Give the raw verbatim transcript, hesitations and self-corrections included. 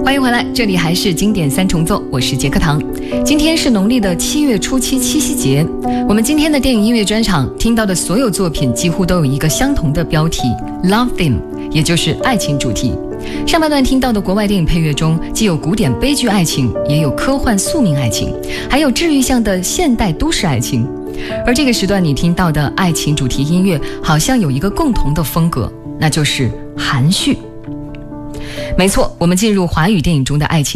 欢迎回来，这里还是经典三重奏，我是杰克唐。今天是农历的七月初七七夕节，我们今天的电影音乐专场听到的所有作品几乎都有一个相同的标题 Love Theme， 也就是爱情主题。上半段听到的国外电影配乐中，既有古典悲剧爱情，也有科幻宿命爱情，还有治愈向的现代都市爱情。而这个时段你听到的爱情主题音乐好像有一个共同的风格，那就是含蓄。没错，我们进入华语电影中的爱情